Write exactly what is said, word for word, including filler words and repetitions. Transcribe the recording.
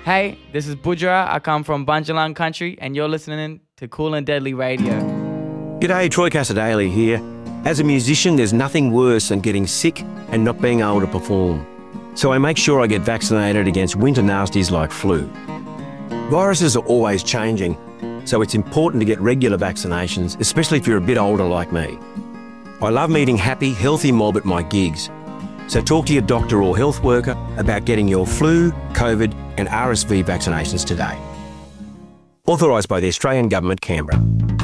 Hey, this is Budra. I come from Bunjalung country and you're listening to Cool and Deadly Radio. G'day, Troy Casadale here. As a musician, there's nothing worse than getting sick and not being able to perform. So I make sure I get vaccinated against winter nasties like flu. Viruses are always changing, so it's important to get regular vaccinations, especially if you're a bit older like me. I love meeting happy, healthy mob at my gigs. So talk to your doctor or health worker about getting your flu, COVID and R S V vaccinations today. Authorised by the Australian Government, Canberra.